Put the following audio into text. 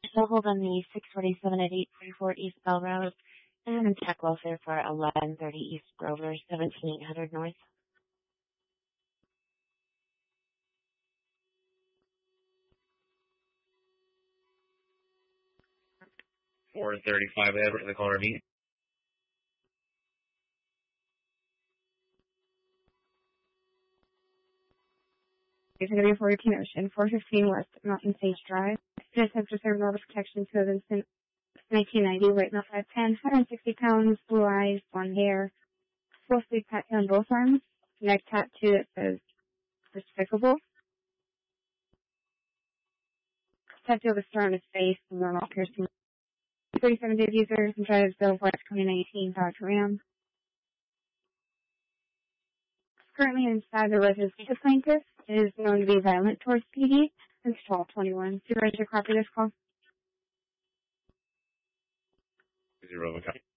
So hold on the 647 at 844 East Bell Road, and check welfare for 1130 East Grover, 17800 North. 435 Edward, the caller meet. It's going to be for your Ocean, 415 West Mountain Sage Drive. Students have preserved normal protection to them since 1990, weight about 5'10", 160 pounds, blue eyes, blonde hair, full sleeve tattoo on both arms, neck tattoo that says despicable, tattoo of a star on his face, and normal piercing. 37 days user, and drives Bill White 2019 Dodge Ram. Currently inside the residence of the plaintiff is known to be violent towards PD. It's 1221. Supervisor, copy this call. 0,